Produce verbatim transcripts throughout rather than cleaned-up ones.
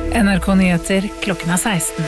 N R K Nyheter, klokken er seksten.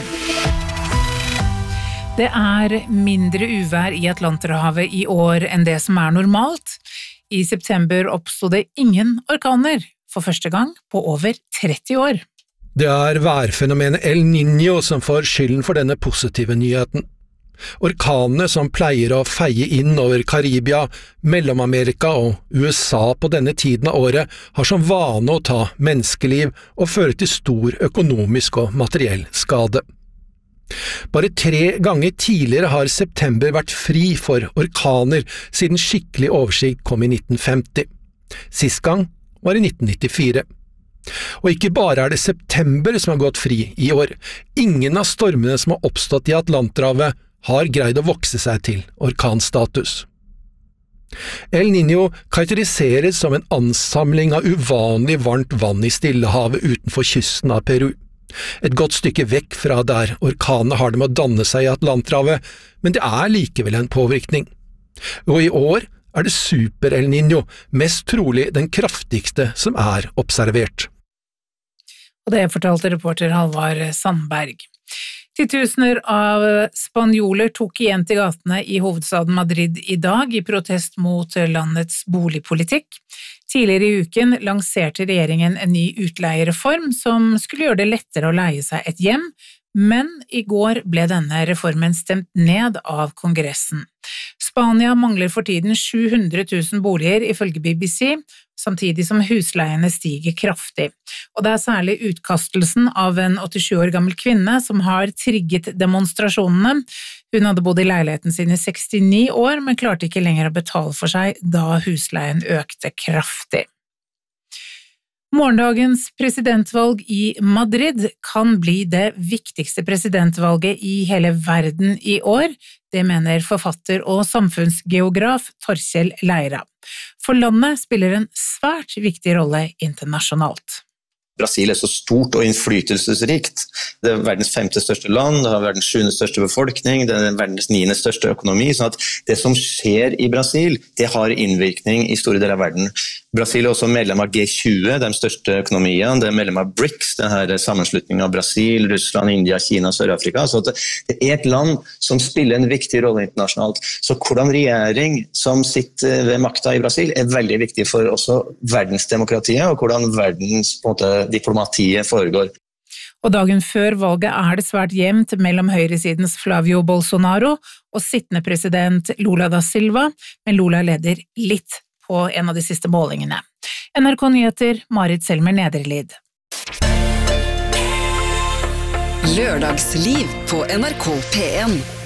Det er mindre uvær i Atlanterhavet i år enn det som er normalt. I september oppstod det ingen orkaner, for første gang på over tretti år. Det er værfenomenet El Niño som får skylden for denne positive nyheten. Orkanene som pleier å feie inn over Karibia, Mellom-Amerika og U S A på denne tiden av året har som vane å ta menneskeliv og føre til stor økonomisk og materiell skade. Bare tre ganger tidligere har september vært fri for orkaner siden skikkelig oversikt kom i nitten femti. Sist gang var i nitten nittifire. Og ikke bare er det september som har gått fri i år. Ingen av stormene som har oppstått i Atlanterhavet har greid å vokse seg til orkanstatus. El Niño karakteriseres som en ansamling av uvanlig varmt vann i Stillehavet utenfor kysten av Peru. Et godt stykke vekk fra der orkanene har det med å danne seg i Atlanterhavet, men det er likevel en påvirkning. Og i år er det super El Niño, mest trolig den kraftigste som er observert. Og det fortalte reporter Halvard Sandberg. Titusener av spanjoler tok igjen til gatene i hovedstaden Madrid i dag i protest mot landets boligpolitikk. Tidligere i uken lanserte regjeringen en ny utleiereform som skulle gjøre det lettere å leie seg et hjem, men i går ble denne reformen stemt ned av Kongressen. Spania mangler for tiden sju hundre tusen boliger ifølge B B C, samtidig som husleiene stiger kraftig. Og det er særlig utkastelsen av en åttisju år gammel kvinne som har trigget demonstrasjonene. Hun hadde bodd i leiligheten sin i sekstini år, men klarte ikke lenger å betale for seg da husleien økte kraftig. Morgendagens presidentvalg i Madrid kan bli det viktigste presidentvalget i hele verden i år, det mener forfatter og samfunnsgeograf Torkjell Leira. For landet spiller en svært viktig rolle internasjonalt. Brasil er så stort og innflytelsesrikt. Det er verdens femte største land, det har verdens sjuende største befolkning, det er verdens niende største økonomi, sånn at det som skjer i Brasil, det har innvirkning i store deler av verden. Brasil er også medlem av G tjue, de største økonomiene, det er medlem av BRICS, denne sammenslutningen av Brasil, Russland, India, Kina og Sør-Afrika, så det er et land som spiller en viktig rolle internasjonalt. Så hvordan regjering som sitter ved makta i Brasil er veldig viktig for også verdensdemokratiet, og hvordan verdens på en måte, diplomatiet foregår. Og dagen før valget er det svært jevnt mellom høyresidens Flavio Bolsonaro og sittende president Lula da Silva, men Lula leder litt på en av de siste målingene. N R K Nyheter, Marit Selmer Nedrelid. Lørdagsliv på N R K P en.